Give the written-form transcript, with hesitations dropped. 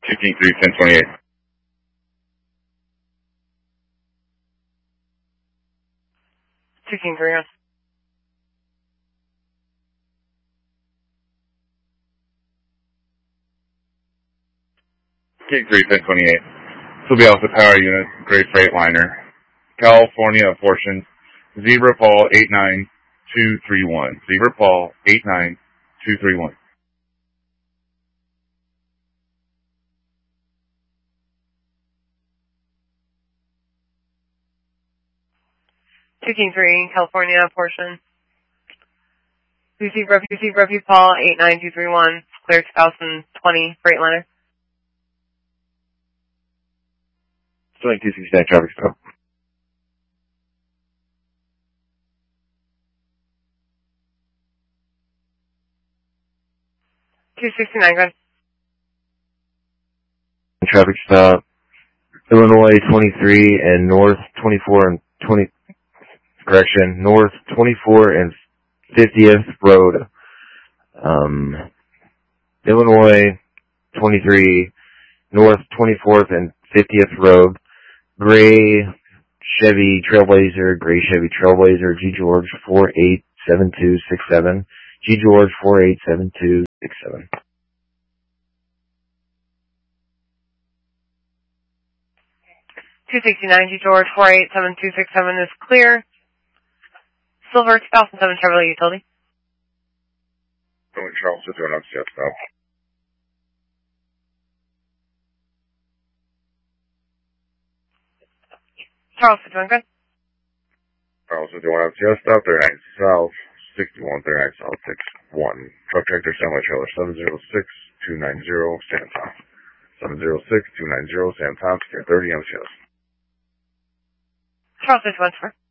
2 King 3, 1028. King 3, yes. King 3, 1028. This will be off the power unit, Gray Freightliner. California apportioned. Zebra Paul 89231. Zebra Paul 89231. King 3, California portion. Receive Refuge Paul 89231. Clear 2020 Freightliner. Showing 269 traffic stop. $269, go ahead. Traffic stop. Illinois 23 and North 24 and 20. Correction. North 24 and 50th Road. Illinois 23 North 24th and 50th Road. Gray Chevy Trailblazer, G. George 487267. G. George 487267. $269, G. George 487267 is clear. Silver 2007 Chevrolet Utility. Charles is doing up now. Charles, good one, good. Charles is doing up stop 39 South, 6139 South 61. Truck tractor semi trailer 706-290 San Tom. 706-290 San Tom, 30 MCS. Charles, this one's for.